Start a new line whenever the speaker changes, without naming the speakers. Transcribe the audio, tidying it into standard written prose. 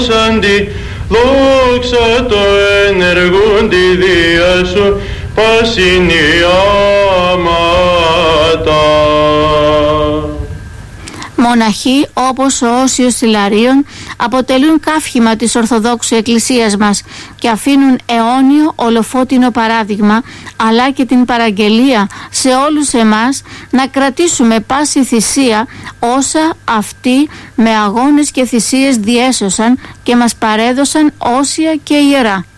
Δόξα το ενεργούν τη δία σου πασινιάματα.
Μοναχοί όπως ο Όσιος Ιλαρίων αποτελούν καύχημα της Ορθοδόξου Εκκλησίας μας και αφήνουν αιώνιο ολοφώτινο παράδειγμα, αλλά και την παραγγελία σε όλους εμάς να κρατήσουμε πάση θυσία όσα αυτοί με αγώνες και θυσίες διέσωσαν και μας παρέδωσαν όσια και ιερά.